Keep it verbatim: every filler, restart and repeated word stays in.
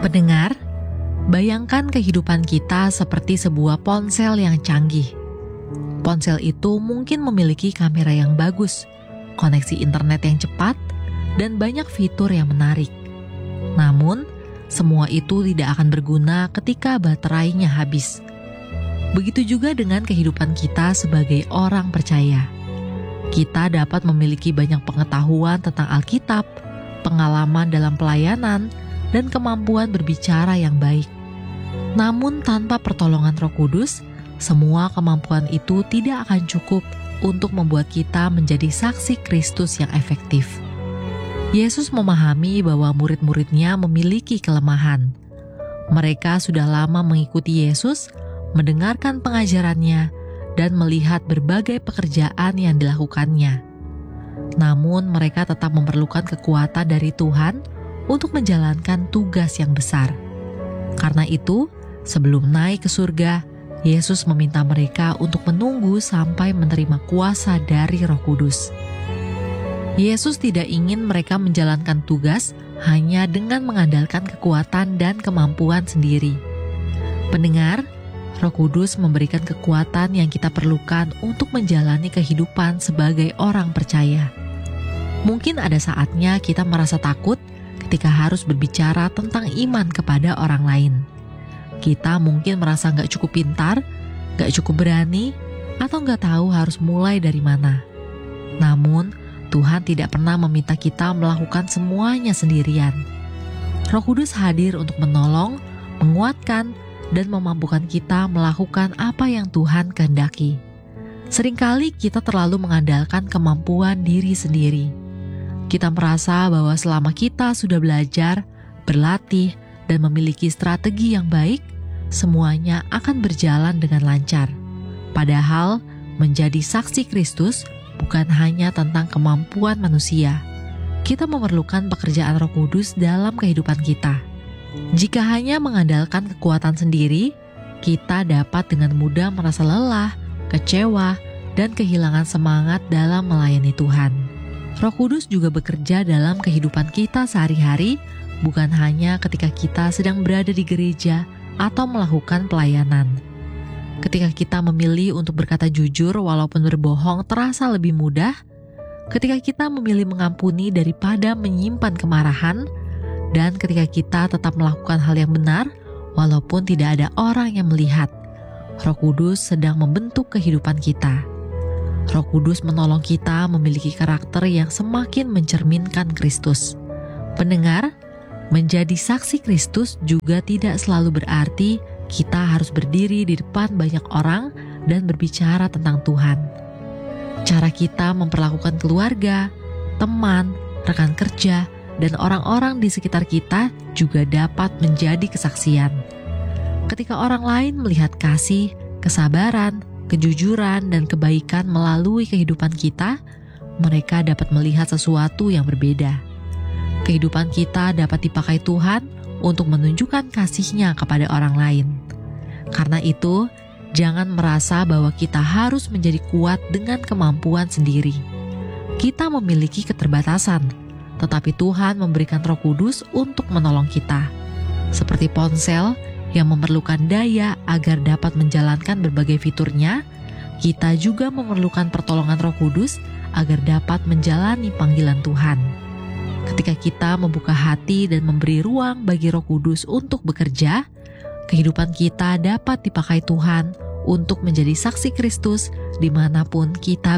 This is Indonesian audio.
Pendengar, bayangkan kehidupan kita seperti sebuah ponsel yang canggih. Ponsel itu mungkin memiliki kamera yang bagus, koneksi internet yang cepat, dan banyak fitur yang menarik. Namun, semua itu tidak akan berguna ketika baterainya habis. Begitu juga dengan kehidupan kita sebagai orang percaya. Kita dapat memiliki banyak pengetahuan tentang Alkitab, pengalaman dalam pelayanan, dan kemampuan berbicara yang baik. Namun tanpa pertolongan Roh Kudus, semua kemampuan itu tidak akan cukup untuk membuat kita menjadi saksi Kristus yang efektif. Yesus memahami bahwa murid-muridnya memiliki kelemahan. Mereka sudah lama mengikuti Yesus, mendengarkan pengajarannya, dan melihat berbagai pekerjaan yang dilakukannya. Namun mereka tetap memerlukan kekuatan dari Tuhan untuk menjalankan tugas yang besar. Karena itu, sebelum naik ke surga, Yesus meminta mereka untuk menunggu sampai menerima kuasa dari Roh Kudus. Yesus tidak ingin mereka menjalankan tugas hanya dengan mengandalkan kekuatan dan kemampuan sendiri. Pendengar, Roh Kudus memberikan kekuatan yang kita perlukan untuk menjalani kehidupan sebagai orang percaya. Mungkin ada saatnya kita merasa takut ketika harus berbicara tentang iman kepada orang lain. Kita mungkin merasa gak cukup pintar, gak cukup berani, atau gak tahu harus mulai dari mana. Namun, Tuhan tidak pernah meminta kita melakukan semuanya sendirian. Roh Kudus hadir untuk menolong, menguatkan, dan memampukan kita melakukan apa yang Tuhan kehendaki. Seringkali kita terlalu mengandalkan kemampuan diri sendiri. Kita merasa bahwa selama kita sudah belajar, berlatih, dan memiliki strategi yang baik, semuanya akan berjalan dengan lancar. Padahal, menjadi saksi Kristus bukan hanya tentang kemampuan manusia. Kita memerlukan pekerjaan Roh Kudus dalam kehidupan kita. Jika hanya mengandalkan kekuatan sendiri, kita dapat dengan mudah merasa lelah, kecewa, dan kehilangan semangat dalam melayani Tuhan. Roh Kudus juga bekerja dalam kehidupan kita sehari-hari, bukan hanya ketika kita sedang berada di gereja atau melakukan pelayanan. Ketika kita memilih untuk berkata jujur walaupun berbohong terasa lebih mudah, ketika kita memilih mengampuni daripada menyimpan kemarahan, dan ketika kita tetap melakukan hal yang benar walaupun tidak ada orang yang melihat, Roh Kudus sedang membentuk kehidupan kita. Roh Kudus menolong kita memiliki karakter yang semakin mencerminkan Kristus. Pendengar, menjadi saksi Kristus juga tidak selalu berarti kita harus berdiri di depan banyak orang dan berbicara tentang Tuhan. Cara kita memperlakukan keluarga, teman, rekan kerja, dan orang-orang di sekitar kita juga dapat menjadi kesaksian. Ketika orang lain melihat kasih, kesabaran, kejujuran, dan kebaikan melalui kehidupan kita, mereka dapat melihat sesuatu yang berbeda. Kehidupan kita dapat dipakai Tuhan untuk menunjukkan kasih-Nya kepada orang lain. Karena itu, jangan merasa bahwa kita harus menjadi kuat dengan kemampuan sendiri. Kita memiliki keterbatasan, tetapi Tuhan memberikan Roh Kudus untuk menolong kita. Seperti ponsel yang memerlukan daya agar dapat menjalankan berbagai fiturnya, kita juga memerlukan pertolongan Roh Kudus agar dapat menjalani panggilan Tuhan. Ketika kita membuka hati dan memberi ruang bagi Roh Kudus untuk bekerja, kehidupan kita dapat dipakai Tuhan untuk menjadi saksi Kristus dimanapun kita